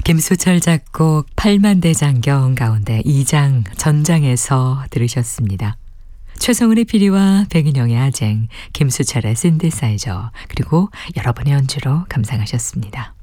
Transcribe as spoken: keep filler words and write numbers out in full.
김수철 작곡 팔만대장경 가운데 이 장 전장에서 들으셨습니다. 최성은의 피리와 백인영의 아쟁, 김수철의 신디사이저, 그리고 여러분의 연주로 감상하셨습니다.